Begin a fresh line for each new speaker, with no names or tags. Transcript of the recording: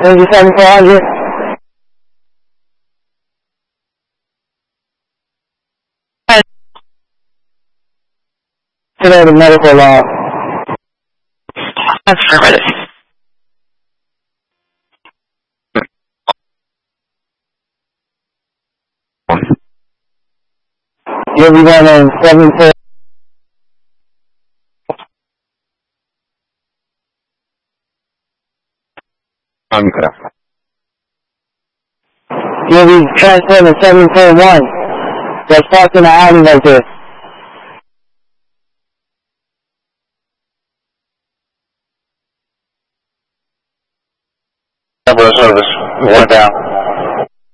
27,400. Today the medical law.
Affirmative.
You'll be going in 74. You'll be transferring to 741. That's parked in the alley right there.
Number of service, one down.